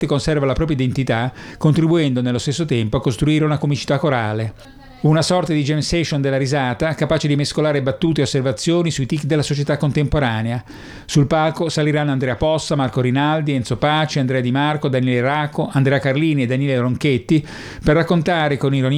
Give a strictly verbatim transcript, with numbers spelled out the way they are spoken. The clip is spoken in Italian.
conserva la propria identità, contribuendo nello stesso tempo a costruire una comicità corale. Una sorta di jam session della risata, capace di mescolare battute e osservazioni sui tic della società contemporanea. Sul palco saliranno Andrea Possa, Marco Rinaldi, Enzo Paci, Andrea Di Marco, Daniele Racco, Andrea Carlini e Daniele Ronchetti per raccontare con ironia